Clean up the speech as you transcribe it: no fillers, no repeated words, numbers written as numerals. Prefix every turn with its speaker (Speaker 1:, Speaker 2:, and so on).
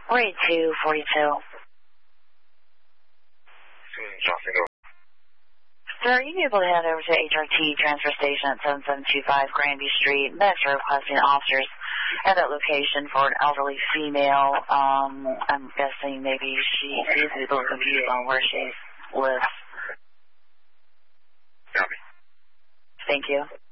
Speaker 1: Rate 242. Sir, you be able to head over to HRT transfer station at 7725 Granby Street. That's requesting officers at that location for an elderly female. I'm guessing maybe she is a little confused on where she lives.
Speaker 2: Copy.
Speaker 1: Thank you.